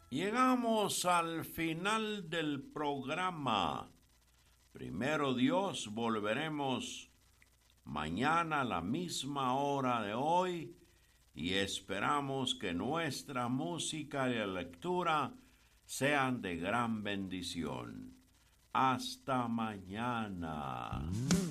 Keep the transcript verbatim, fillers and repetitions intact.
Llegamos al final del programa. Primero Dios, volveremos mañana a la misma hora de hoy y esperamos que nuestra música y la lectura sean de gran bendición. Hasta mañana.